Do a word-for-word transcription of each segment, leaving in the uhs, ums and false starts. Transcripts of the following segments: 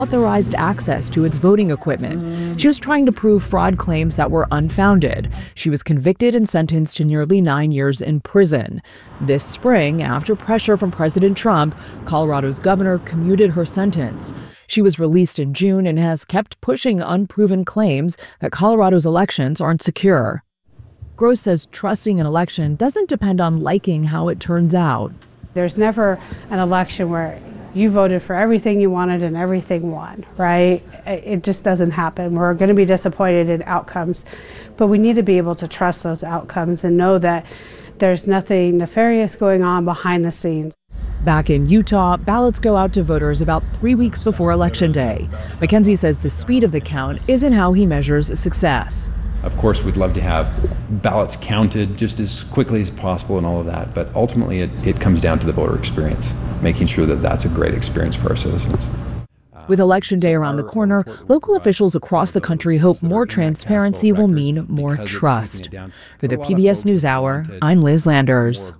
authorized access to its voting equipment. She was trying to prove fraud claims that were unfounded. She was convicted and sentenced to nearly nine years in prison. This spring, after pressure from President Trump, Colorado's governor commuted her sentence. She was released in June and has kept pushing unproven claims that Colorado's elections aren't secure. Gross says trusting an election doesn't depend on liking how it turns out. There's never an election where you voted for everything you wanted and everything won, right? It just doesn't happen. We're going to be disappointed in outcomes, but we need to be able to trust those outcomes and know that there's nothing nefarious going on behind the scenes. Back in Utah, ballots go out to voters about three weeks before Election Day. McKenzie says the speed of the count isn't how he measures success. Of course, we'd love to have ballots counted just as quickly as possible and all of that, but ultimately it, it comes down to the voter experience, making sure that that's a great experience for our citizens. With Election Day around the corner, local officials across the country hope more transparency will mean more trust. For the P B S NewsHour, I'm Liz Landers.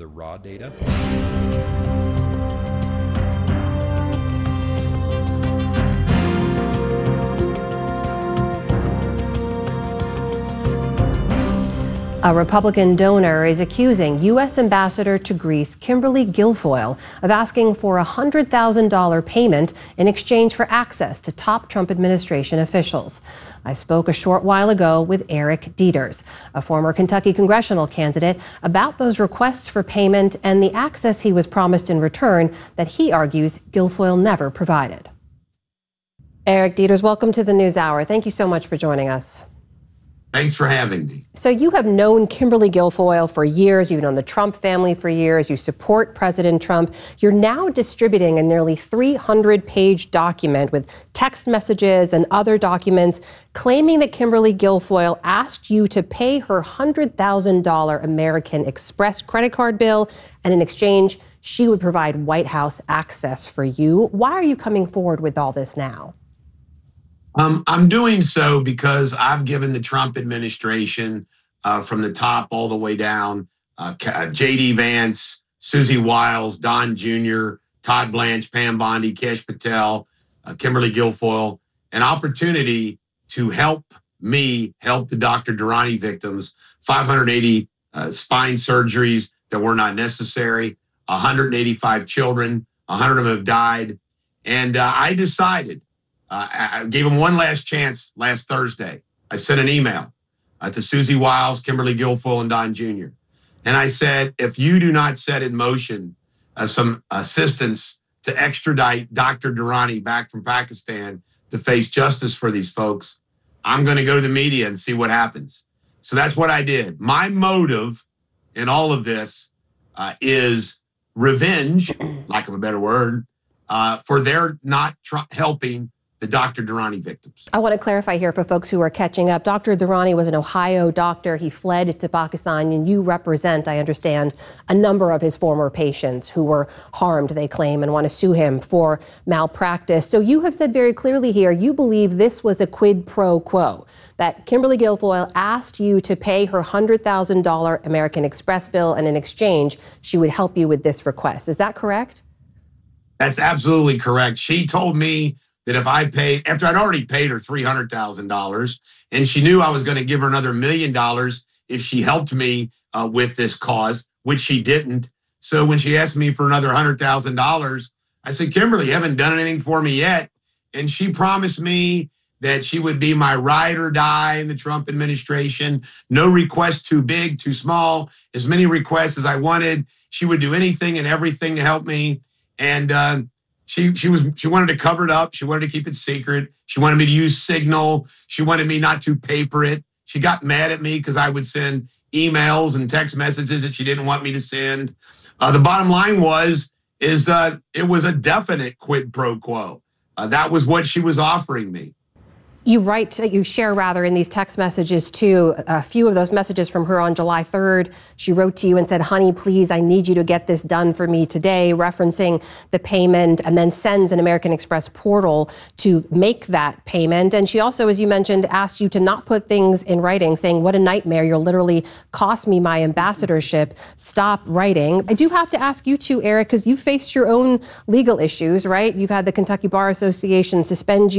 A Republican donor is accusing U S Ambassador to Greece Kimberly Guilfoyle of asking for a one hundred thousand dollars payment in exchange for access to top Trump administration officials. I spoke a short while ago with Eric Dieters, a former Kentucky congressional candidate, about those requests for payment and the access he was promised in return that he argues Guilfoyle never provided. Eric Dieters, welcome to the NewsHour. Thank you so much for joining us. Thanks for having me. So you have known Kimberly Guilfoyle for years. You've known the Trump family for years. You support President Trump. You're now distributing a nearly three hundred page document with text messages and other documents claiming that Kimberly Guilfoyle asked you to pay her one hundred thousand dollars American Express credit card bill, and in exchange, she would provide White House access for you. Why are you coming forward with all this now? Um, I'm doing so because I've given the Trump administration, uh, from the top all the way down, uh, J D Vance, Susie Wiles, Don Junior, Todd Blanche, Pam Bondi, Kesh Patel, uh, Kimberly Guilfoyle, an opportunity to help me help the Doctor Durrani victims, five hundred eighty uh, spine surgeries that were not necessary, one hundred eighty-five children, one hundred of them have died. And uh, I decided, Uh, I gave them one last chance last Thursday. I sent an email uh, to Susie Wiles, Kimberly Guilfoyle, and Don Junior And I said, if you do not set in motion uh, some assistance to extradite Doctor Durrani back from Pakistan to face justice for these folks, I'm going to go to the media and see what happens. So that's what I did. My motive in all of this uh, is revenge, lack of a better word, uh, for their not tr- helping the Doctor Durrani victims. I want to clarify here for folks who are catching up. Doctor Durrani was an Ohio doctor. He fled to Pakistan, and you represent, I understand, a number of his former patients who were harmed, they claim, and want to sue him for malpractice. So you have said very clearly here, you believe this was a quid pro quo, that Kimberly Guilfoyle asked you to pay her one hundred thousand dollars American Express bill, and in exchange, she would help you with this request. Is that correct? That's absolutely correct. She told me that if I paid, after I'd already paid her three hundred thousand dollars, and she knew I was going to give her another million dollars if she helped me uh, with this cause, which she didn't. So when she asked me for another one hundred thousand dollars, I said, Kimberly, you haven't done anything for me yet. And she promised me that she would be my ride or die in the Trump administration. No request too big, too small, as many requests as I wanted. She would do anything and everything to help me. And uh, She she was she wanted to cover it up. She wanted to keep it secret. She wanted me to use Signal. She wanted me not to paper it. She got mad at me because I would send emails and text messages that she didn't want me to send. Uh, the bottom line was is uh, it was a definite quid pro quo. Uh, that was what she was offering me. You write, you share rather in these text messages too, a few of those messages from her on July third. She wrote to you and said, honey, please, I need you to get this done for me today, referencing the payment, and then sends an American Express portal to make that payment. And she also, as you mentioned, asked you to not put things in writing, saying, what a nightmare, you'll literally cost me my ambassadorship. Stop writing. I do have to ask you too, Eric, because you've faced your own legal issues, right? You've had the Kentucky Bar Association suspend you